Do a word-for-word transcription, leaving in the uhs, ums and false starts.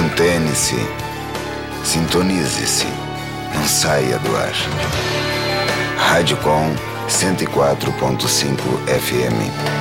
Mantene-se, sintonize-se, não saia do ar. Rádio Com cento e quatro ponto cinco F M.